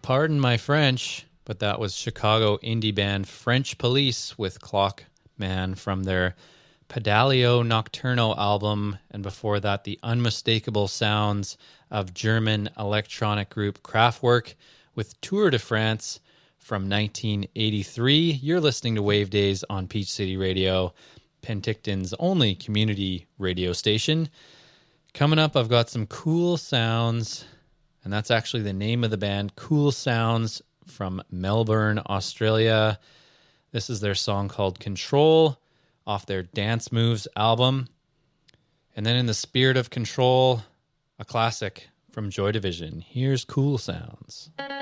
Pardon my French, but that was Chicago indie band French Police with Clock Man from their Pedaleo Nocturno album, and before that, the unmistakable sounds of German electronic group Kraftwerk with Tour de France from 1983. You're listening to Wave Days on Peach City Radio, Penticton's only community radio station. Coming up, I've got some Cool Sounds, and that's actually the name of the band, Cool Sounds from Melbourne, Australia. This is their song called Control off their Dance Moves album. And then in the spirit of Control, a classic from Joy Division. Here's Cool Sounds.